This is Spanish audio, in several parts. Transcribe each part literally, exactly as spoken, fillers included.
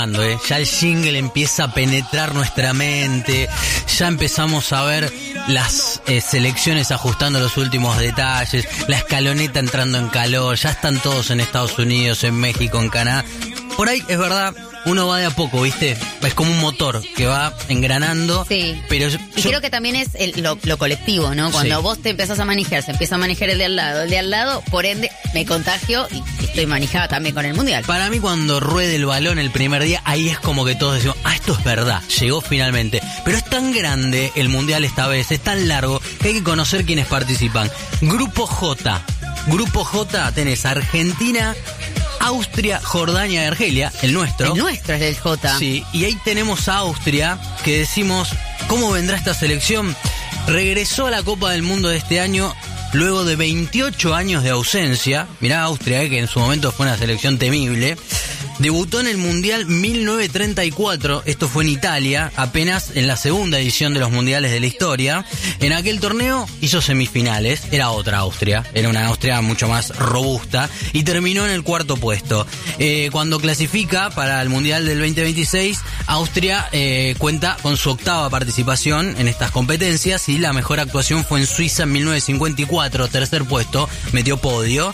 ¿eh? Ya el jingle empieza a penetrar nuestra mente, ya empezamos a ver las eh, selecciones ajustando los últimos detalles, la escaloneta entrando en calor, ya están todos en Estados Unidos, en México, en Canadá. Por ahí, es verdad, uno va de a poco, ¿viste? Es como un motor que va engranando. Sí. Pero yo, y creo que también es el, lo, lo colectivo, ¿no? Cuando sí. vos te empezás a manejar, se empieza a manejar el de al lado, el de al lado, por ende, me contagio y estoy manejada también con el Mundial. Para mí, cuando ruede el balón el primer día, ahí es como que todos decimos, ah, esto es verdad, llegó finalmente. Pero es tan grande el Mundial esta vez, es tan largo, que hay que conocer quiénes participan. Grupo J. Grupo J, tenés Argentina, Austria, Jordania y Argelia, el nuestro. El nuestro es el J. Sí, y ahí tenemos a Austria, que decimos, ¿cómo vendrá esta selección? Regresó a la Copa del Mundo de este año luego de veintiocho años de ausencia. Mirá Austria, eh, que en su momento fue una selección temible. Debutó en el Mundial mil novecientos treinta y cuatro, esto fue en Italia, apenas en la segunda edición de los mundiales de la historia. En aquel torneo hizo semifinales, era otra Austria, era una Austria mucho más robusta, y terminó en el cuarto puesto. Eh, cuando clasifica para el Mundial del veinte veintiséis, Austria eh, cuenta con su octava participación en estas competencias, y la mejor actuación fue en Suiza en mil novecientos cincuenta y cuatro, tercer puesto, metió podio.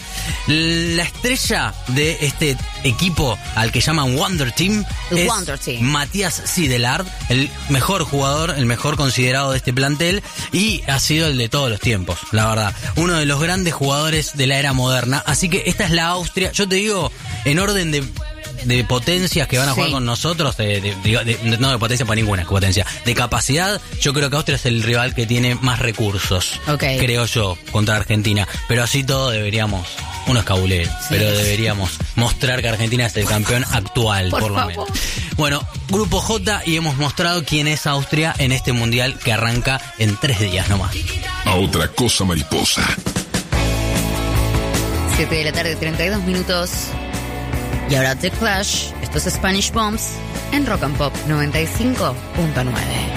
La estrella de este equipo al que llaman Wonder Team el es Wonder Team. Matías Sidelard, el mejor jugador, el mejor considerado de este plantel, y ha sido el de todos los tiempos, la verdad, uno de los grandes jugadores de la era moderna. Así que esta es la Austria, yo te digo, en orden de de potencias que van a jugar sí. con nosotros, de, de, de, de, no de potencia para ninguna potencia, de capacidad, yo creo que Austria es el rival que tiene más recursos, okay. creo yo, contra Argentina. Pero así todo deberíamos, uno es cabulero, sí. pero deberíamos mostrar que Argentina es el campeón actual, por, por lo menos. Bueno, Grupo J, y hemos mostrado quién es Austria en este mundial que arranca en tres días nomás. A otra cosa, mariposa. siete de la tarde, treinta y dos minutos. Y ahora The Clash, esto es Spanish Bombs en Rock and Pop noventa y cinco punto nueve.